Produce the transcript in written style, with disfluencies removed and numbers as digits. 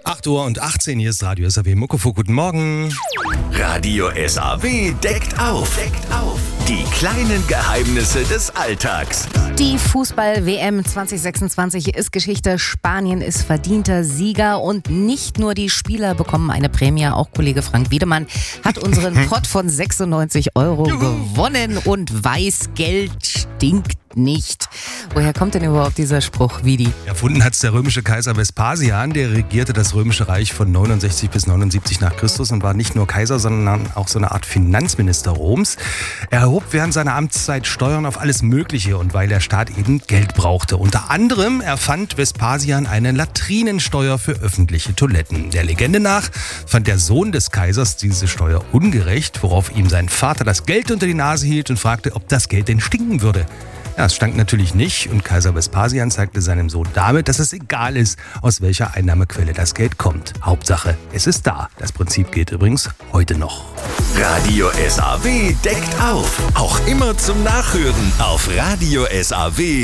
8:18 Uhr, hier ist Radio SAW Muckefuck. Guten Morgen. Radio SAW deckt auf. Die kleinen Geheimnisse des Alltags. Die Fußball-WM 2026 ist Geschichte. Spanien ist verdienter Sieger und nicht nur die Spieler bekommen eine Prämie. Auch Kollege Frank Wiedemann hat unseren Pott von 96 € gewonnen und weiß, Geld stinkt nicht. Woher kommt denn überhaupt dieser Spruch, Vidi? Erfunden hat es der römische Kaiser Vespasian, der regierte das römische Reich von 69 bis 79 nach Christus und war nicht nur Kaiser, sondern auch so eine Art Finanzminister Roms. Er erhob während seiner Amtszeit Steuern auf alles Mögliche und weil der Staat eben Geld brauchte. Unter anderem erfand Vespasian eine Latrinensteuer für öffentliche Toiletten. Der Legende nach fand der Sohn des Kaisers diese Steuer ungerecht, worauf ihm sein Vater das Geld unter die Nase hielt und fragte, ob das Geld denn stinken würde. Ja, es stank natürlich nicht und Kaiser Vespasian zeigte seinem Sohn damit, dass es egal ist, aus welcher Einnahmequelle das Geld kommt. Hauptsache, es ist da. Das Prinzip gilt übrigens heute noch. Radio SAW deckt auf. Auch immer zum Nachhören auf Radio SAW.